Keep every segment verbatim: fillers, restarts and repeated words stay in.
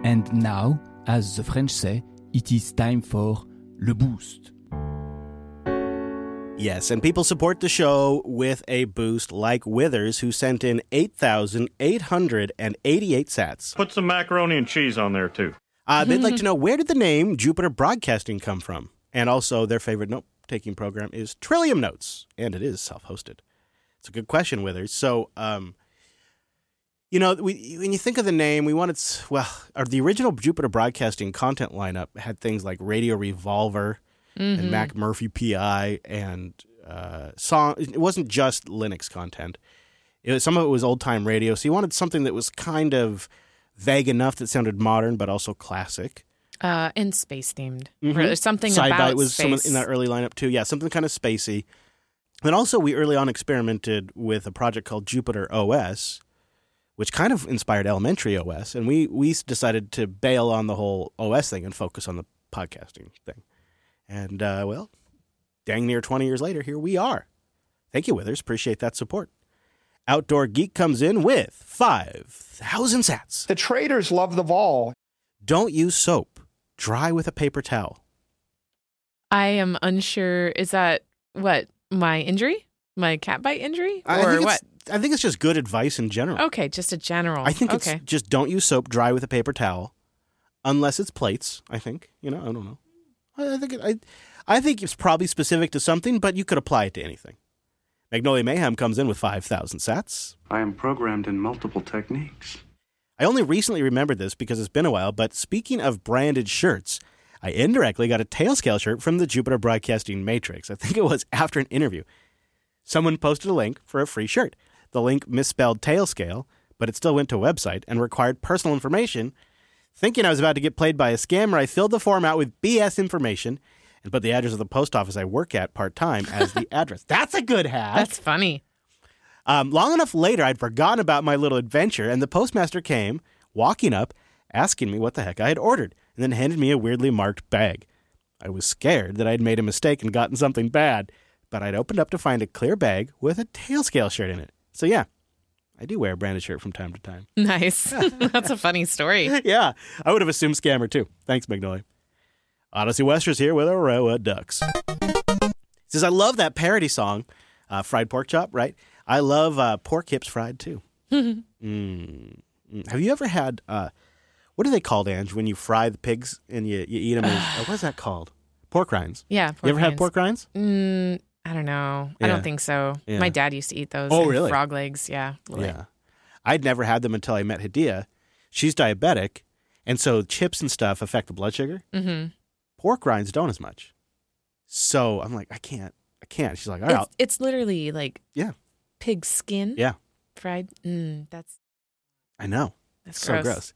And now, as the French say, it is time for Le Boost. Yes, and people support the show with a boost like Withers, who sent in eight thousand eight hundred eighty-eight sats. Put some macaroni and cheese on there, too. Uh, they'd like to know, where did the name Jupiter Broadcasting come from? And also, their favorite note-taking program is Trillium Notes, and it is self-hosted. It's a good question, Withers. So, um... You know, we, when you think of the name, we wanted, well, our, the original Jupiter Broadcasting content lineup had things like Radio Revolver mm-hmm. and Mac Murphy P I and uh, song. It wasn't just Linux content. It was, some of it was old-time radio, so you wanted something that was kind of vague enough that sounded modern, but also classic. Uh, and space-themed. Mm-hmm. There's something Side about was space. Some in that early lineup, too. Yeah, something kind of spacey. And also, we early on experimented with a project called Jupiter O S, which kind of inspired Elementary O S, and we we decided to bail on the whole O S thing and focus on the podcasting thing. And, uh, well, dang near twenty years later, here we are. Thank you, Withers. Appreciate that support. Outdoor Geek comes in with five thousand sats. The traders love the vol. Don't use soap. Dry with a paper towel. I am unsure. Is that, what, my injury? My cat bite injury? I Or think what? I think it's just good advice in general. Okay, just a general. I think okay. it's just don't use soap, dry with a paper towel, unless it's plates, I think. You know, I don't know. I, I think it, I, I think it's probably specific to something, but you could apply it to anything. Magnolia Mayhem comes in with five thousand sats. I am programmed in multiple techniques. I only recently remembered this because it's been a while, but speaking of branded shirts, I indirectly got a Tailscale shirt from the Jupiter Broadcasting Matrix. I think it was after an interview. Someone posted a link for a free shirt. The link misspelled Tailscale, but it still went to a website and required personal information. Thinking I was about to get played by a scammer, I filled the form out with B S information and put the address of the post office I work at part-time as the address. That's a good hack. That's funny. Um, long enough later, I'd forgotten about my little adventure, and the postmaster came, walking up, asking me what the heck I had ordered, and then handed me a weirdly marked bag. I was scared that I'd made a mistake and gotten something bad, but I'd opened up to find a clear bag with a Tailscale shirt in it. So yeah, I do wear a branded shirt from time to time. Nice. That's a funny story. Yeah, I would have assumed scammer too. Thanks, Magnolia. Odyssey Wester's here with a row of ducks. He says, I love that parody song, uh, Fried Pork Chop, right? I love uh, pork hips fried too. mm. Mm. Have you ever had, uh, what are they called, Ange, when you fry the pigs and you, you eat them? As, uh, what is that called? Pork rinds. Yeah, pork You ever rinds. had pork rinds? Mm, I don't know. Yeah. I don't think so. Yeah. My dad used to eat those. Oh, and really? Frog legs, yeah. Yeah. I'd never had them until I met Hadia. She's diabetic, and so chips and stuff affect the blood sugar. Mm-hmm. Pork rinds don't as much. So I'm like, I can't. I can't. She's like, all right. It's, it's literally like Yeah. pig skin. Yeah. Fried. Mm, that's I know. that's so gross. gross.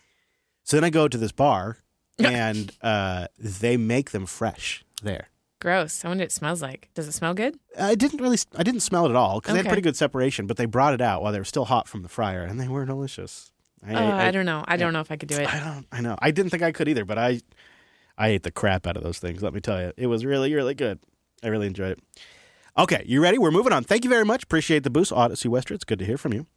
So then I go to this bar, and uh, they make them fresh there. Gross. I wonder what it smells like. Does it smell good? I didn't really, I didn't smell it at all because they had Okay. pretty good separation. But they brought it out while they were still hot from the fryer, and they were delicious. I, Uh, I, I don't know. I don't know if I could do it. I don't. I know. I didn't think I could either, but I, I ate the crap out of those things. Let me tell you, it was really, really good. I really enjoyed it. Okay, you ready? We're moving on. Thank you very much. Appreciate the boost, Odyssey Wester. It's good to hear from you.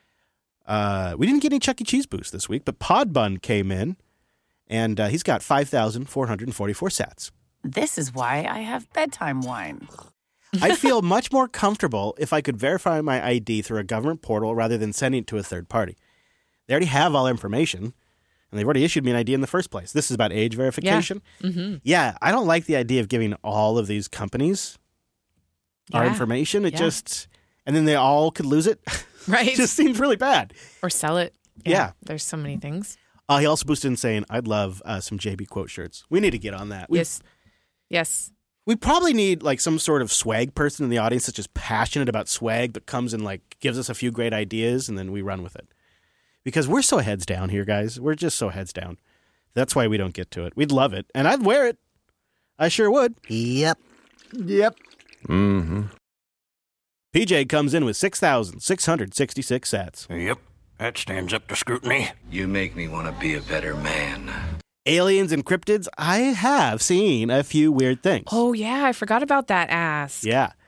Uh, we didn't get any Chuck E. Cheese boost this week, but Podbun came in, and uh, he's got five thousand four hundred forty-four sats. This is why I have bedtime wine. I'd feel much more comfortable if I could verify my I D through a government portal rather than sending it to a third party. They already have all information, and they've already issued me an I D in the first place. This is about age verification. Yeah. Mm-hmm. Yeah, I don't like the idea of giving all of these companies our Yeah. information. It Yeah. just, and then they all could lose it. Right. It just seems really bad. Or sell it. Yeah. There's so many things. Uh, he also boosted in saying, I'd love uh, some J B quote shirts. We need to get on that. We, Yes. Yes. We probably need like some sort of swag person in the audience that's just passionate about swag that comes and like gives us a few great ideas and then we run with it. Because we're so heads down here, guys. We're just so heads down. That's why we don't get to it. We'd love it. And I'd wear it. I sure would. Yep. Yep. Mm-hmm. P J comes in with six thousand six hundred sixty-six sats. Yep. That stands up to scrutiny. You make me want to be a better man. Aliens and cryptids, I have seen a few weird things. Oh, yeah. I forgot about that ass. Yeah.